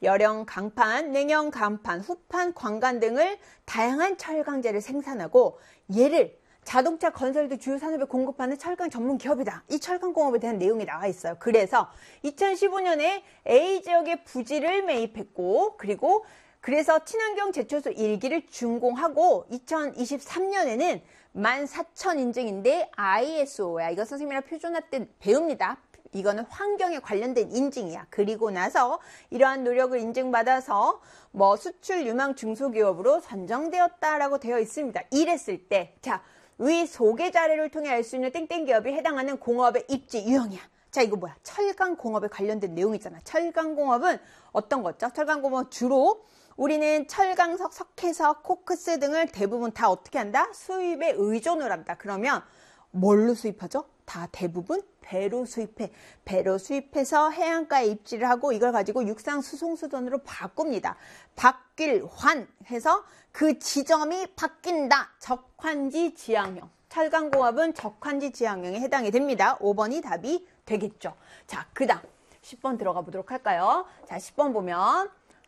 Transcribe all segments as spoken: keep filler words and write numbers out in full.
열형 강판, 냉형 강판, 후판, 광관 등을 다양한 철강제를 생산하고 얘를 자동차 건설 등 주요 산업에 공급하는 철강 전문 기업이다. 이 철강공업에 대한 내용이 나와 있어요. 그래서 이천십오 년에 A지역의 부지를 매입했고 그리고 그래서 친환경 제초소 일 기를 준공하고 이천이십삼 년에는 만 사천 인증인데 아이에스오야. 이거 선생님이랑 표준화 때 배웁니다. 이거는 환경에 관련된 인증이야. 그리고 나서 이러한 노력을 인증받아서 뭐 수출 유망 중소기업으로 선정되었다라고 되어 있습니다. 이랬을 때, 자, 위 소개 자료를 통해 알 수 있는 땡땡 기업이 해당하는 공업의 입지 유형이야. 자, 이거 뭐야? 철강공업에 관련된 내용이잖아. 철강공업은 어떤 거죠? 철강공업은 주로 우리는 철강석, 석회석, 코크스 등을 대부분 다 어떻게 한다? 수입에 의존을 한다. 그러면 뭘로 수입하죠? 다 대부분 배로 수입해. 배로 수입해서 해안가에 입지를 하고 이걸 가지고 육상 수송수단으로 바꿉니다. 바뀔 환 해서 그 지점이 바뀐다. 적환지 지향형. 철강공업은 적환지 지향형에 해당이 됩니다. 오 번이 답이 되겠죠. 자, 그 다음 십 번 들어가 보도록 할까요? 자, 십 번 보면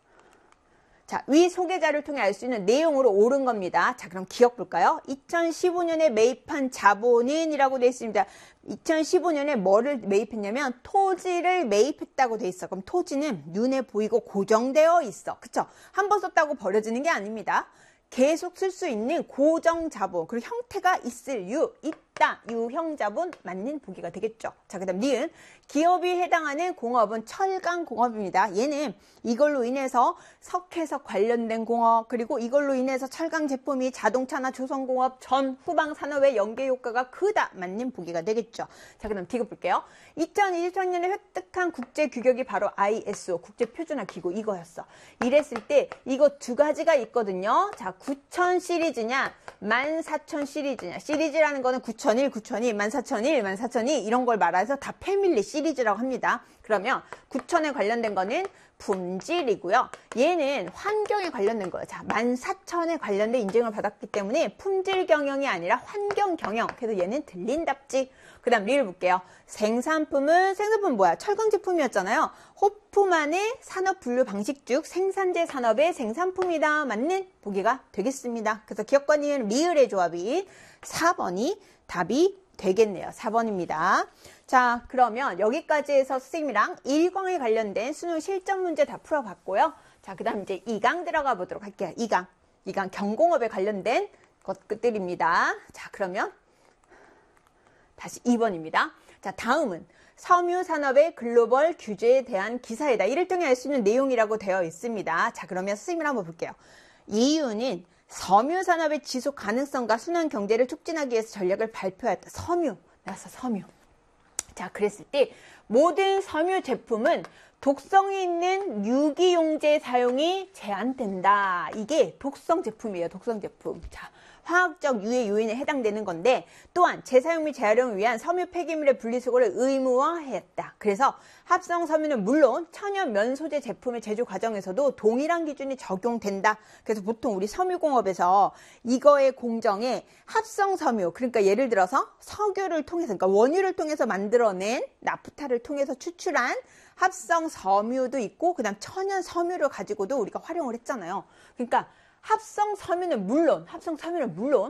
자, 위 소개자를 통해 알 수 있는 내용으로 옳은 겁니다. 자, 그럼 기억 볼까요? 이천십오 년에 매입한 자본은 이라고 되어 있습니다. 이천십오 년에 뭐를 매입했냐면 토지를 매입했다고 되어 있어. 그럼 토지는 눈에 보이고 고정되어 있어. 그쵸? 한 번 썼다고 버려지는 게 아닙니다. 계속 쓸 수 있는 고정 자본, 그리고 형태가 있을 유, 있다, 유형 자본 맞는 보기가 되겠죠. 자, 그 다음 니은 기업이 해당하는 공업은 철강공업입니다. 얘는 이걸로 인해서 석회석 관련된 공업, 그리고 이걸로 인해서 철강 제품이 자동차나 조선공업 전 후방 산업의 연계 효과가 크다 맞는 보기가 되겠죠. 자, 그 다음 디귿 볼게요. 이천이십삼 년에 획득한 국제 규격이 바로 아이에스오 국제표준화기구 이거였어. 이랬을 때 이거 두 가지가 있거든요. 자, 구천 시리즈냐 만 사천 시리즈냐. 시리즈라는 거는 구천일, 구천이, 만 사천일, 만 사천이 이런 걸 말해서 다 패밀리 시리즈라고 합니다. 그러면 구천에 관련된 거는 품질이고요. 얘는 환경에 관련된 거예요. 자, 만 사천에 관련된 인증을 받았기 때문에 품질 경영이 아니라 환경 경영. 그래서 얘는 들린답지. 그 다음 리를 볼게요. 생산품은 생산품은 뭐야? 철강 제품이었잖아요. 호프만의 산업 분류 방식 중 생산재 산업의 생산품이다. 맞는 보기가 되겠습니다. 그래서 기억과 니은 리을의 조합인 사 번이 답이 되겠네요. 사 번입니다. 자, 그러면 여기까지 해서 선생님이랑 일 강에 관련된 수능 실전 문제 다 풀어봤고요. 자, 그 다음 이제 이 강 들어가 보도록 할게요. 이 강. 이 강 경공업에 관련된 것들입니다. 자, 그러면 다시 이 번입니다. 자, 다음은 섬유산업의 글로벌 규제에 대한 기사이다. 이를 통해 알 수 있는 내용이라고 되어 있습니다. 자, 그러면 선생님을 한번 볼게요. 이유는 섬유산업의 지속 가능성과 순환 경제를 촉진하기 위해서 전략을 발표했다. 섬유. 나왔어, 섬유. 자, 그랬을 때 모든 섬유 제품은 독성이 있는 유기용제 사용이 제한된다. 이게 독성 제품이에요. 독성 제품. 자, 화학적 유해 요인에 해당되는 건데 또한 재사용 및 재활용을 위한 섬유 폐기물의 분리수거를 의무화했다. 그래서 합성 섬유는 물론 천연 면 소재 제품의 제조 과정에서도 동일한 기준이 적용된다. 그래서 보통 우리 섬유공업에서 이거의 공정에 합성 섬유, 그러니까 예를 들어서 석유를 통해서, 그러니까 원유를 통해서 만들어낸 나프타를 통해서 추출한 합성 섬유도 있고 그다음 천연 섬유를 가지고도 우리가 활용을 했잖아요. 그러니까 합성 섬유는 물론, 합성 섬유는 물론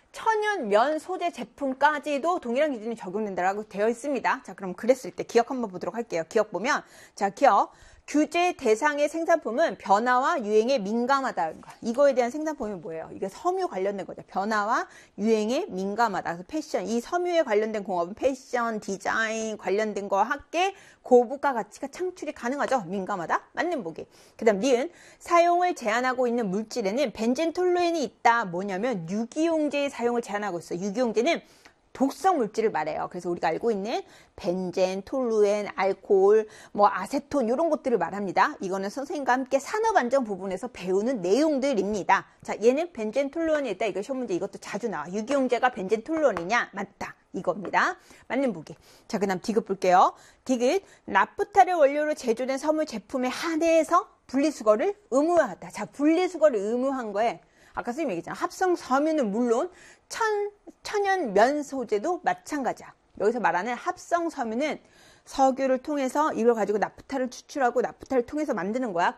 천연 면 소재 제품까지도 동일한 기준이 적용된다라고 되어 있습니다. 자, 그럼 그랬을 때 기억 한번 보도록 할게요. 기억 보면, 자, 기억. 규제 대상의 생산품은 변화와 유행에 민감하다. 이거에 대한 생산품이 뭐예요? 이게 섬유 관련된 거죠. 변화와 유행에 민감하다. 그래서 패션, 이 섬유에 관련된 공업은 패션, 디자인 관련된 거와 함께 고부가 가치가 창출이 가능하죠. 민감하다. 맞는 보기. 그 다음 니은 사용을 제한하고 있는 물질에는 벤젠 톨루엔이 있다. 뭐냐면 유기용제의 사용을 제한하고 있어. 유기용제는 독성 물질을 말해요. 그래서 우리가 알고 있는 벤젠, 톨루엔, 알코올, 뭐 아세톤 이런 것들을 말합니다. 이거는 선생님과 함께 산업안전 부분에서 배우는 내용들입니다. 자, 얘는 벤젠, 톨루엔이 있다. 이거 시험 문제 이것도 자주 나와. 유기용제가 벤젠, 톨루엔이냐? 맞다. 이겁니다. 맞는 보기. 자, 그 다음 디귿 볼게요. 디귿, 나프타를 원료로 제조된 섬유 제품에 한해서 분리수거를 의무화하다. 자, 분리수거를 의무한 거에 아까 선생님 얘기했잖아. 합성 섬유는 물론 천, 천연 면 소재도 마찬가지야. 여기서 말하는 합성 섬유는 석유를 통해서 이걸 가지고 나프타를 추출하고 나프타를 통해서 만드는 거야.